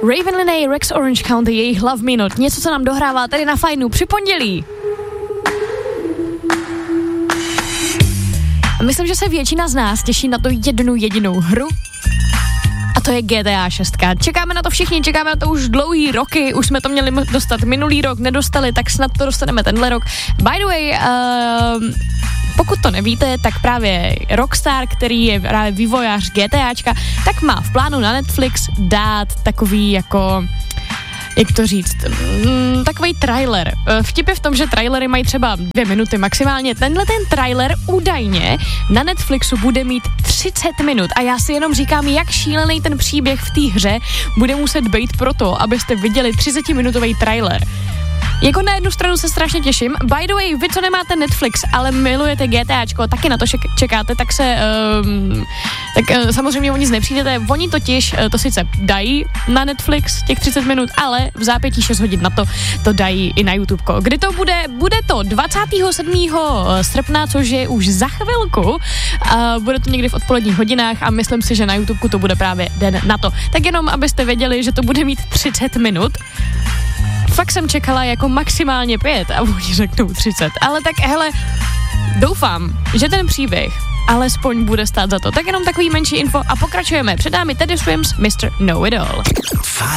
Raven Linney, Rex Orange County, jejich Love Me Not. Něco, co nám dohrává tady na Fajnu při pondělí. A myslím, že se většina z nás těší na to jednu jedinou hru. A to je GTA 6. Čekáme na to všichni, čekáme na to už dlouhý roky, už jsme to měli dostat minulý rok, nedostali, tak snad to dostaneme tenhle rok. By the way, pokud to nevíte, tak právě Rockstar, který je právě vývojář GTAčka, tak má v plánu na Netflix dát takový jako, jak to říct, takový trailer. Vtip je v tom, že trailery mají třeba 2 minuty maximálně. Tenhle ten trailer údajně na Netflixu bude mít 30 minut a já si jenom říkám, jak šílený ten příběh v té hře bude muset být proto, abyste viděli 30-minutový trailer. Jako na jednu stranu se strašně těším. By the way, vy, co nemáte Netflix, ale milujete GTAčko, taky na to čekáte, tak samozřejmě o nic nepřijdete. Oni totiž to sice dají na Netflix těch 30 minut, ale v zápětí 6 hodin na to dají i na YouTube. Kdy to bude? Bude to 27. srpna, což je už za chvilku. Bude to někdy v odpoledních hodinách a myslím si, že na YouTube to bude právě den na to. Tak jenom, abyste věděli, že to bude mít 30 minut. Fakt jsem čekala jako maximálně 5 a oni řeknou 30. Ale tak hele, doufám, že ten příběh alespoň bude stát za to. Tak jenom takový menší info a pokračujeme. Před námi Teddy Swims, Mr. Know It All.